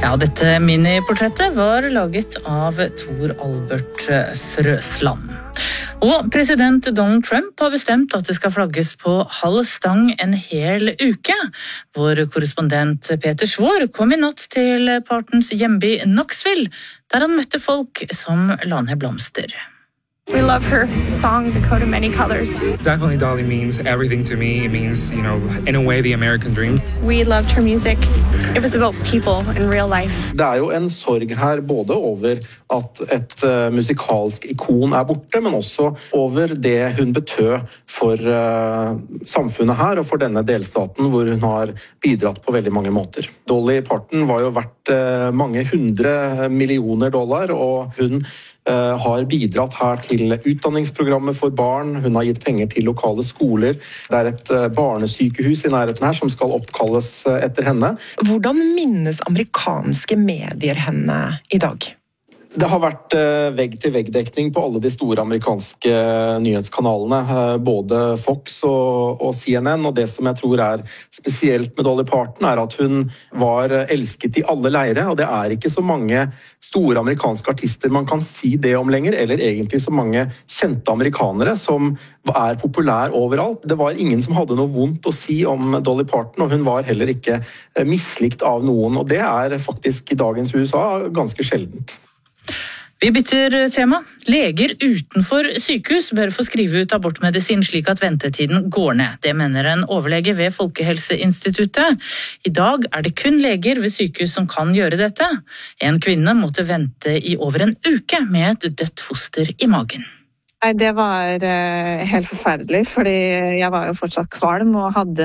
Ja, dette miniportrettet var laget av Tor Albert Frøsland. Og president Donald Trump har bestemt at det skal flagges på halv stang en hel uke. Vår korrespondent Peter Svår kom i natt til partens hjemby Knoxville, der han møtte folk som la ned blomster. We love her song, The Coat of Many Colors. Definitely Dolly means everything to me. It means, in a way, the American dream. We loved her music. It was about people in real life. Det jo en sorg her både over at et musikalsk ikon borte, men også over det hun betød for samfunnet her og for denne delstaten hvor hun har bidratt på veldig mange måter. Dolly Parton var jo verdt mange $100 millioner, og hun har bidratt her til utdanningsprogrammet for barn. Hun har gitt penger til lokale skoler. Det et barnesykehus i nærheten her som skal oppkalles etter henne. Hvordan minnes amerikanske medier henne i dag? Det har vært vegg-til-vegg-dekning på alle de store amerikanske nyhetskanalene, både Fox og CNN, og det som jeg tror spesielt med Dolly Parton at hun var elsket i alle leire, og det ikke så mange store amerikanske artister man kan si det om lenger, eller egentlig så mange kjente amerikanere som populær overalt. Det var ingen som hadde noe vondt å si om Dolly Parton, og hun var heller ikke mislikt av noen, og det faktisk i dagens USA ganske sjeldent. Vi bytter tema. Leger utenfor sykehus bør få skrive ut abortmedisin slik at ventetiden går ned. Det mener en overlege ved Folkehelseinstituttet. I dag det kun leger ved sykehus som kan gjøre dette. En kvinne måtte vente i over en uke med et dødt foster i magen. Nei, det var helt forferdelig, fordi jeg var jo fortsatt kvalm og hadde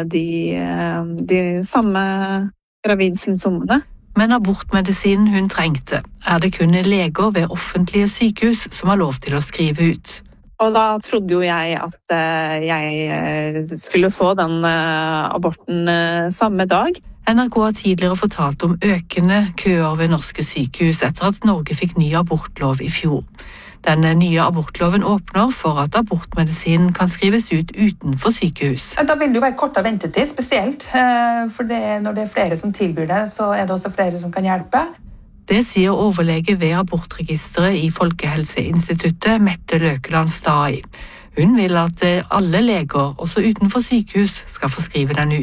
de samme gravidsymptomene. Men abortmedisinen hun trengte, det kun leger ved offentlige sykehus som har lov til å skrive ut. Og da trodde jo jeg at jeg skulle få den aborten samme dag. NRK har tidligere fortalt om økende køer ved norske sykehus etter at Norge fikk ny abortlov i fjor. Den nye abortloven åpner for at abortmedisinen kan skrives ut utenfor sykehus. Da vil det jo være kortere ventetid, spesielt. For når det flere som tilbyr det, så det også flere som kan hjelpe. Det sier overlege ved abortregisteret i Folkehelseinstituttet, Mette Løkeland Stad. Hun vil at alle leger, også utenfor sykehus, skal få skrive den ut.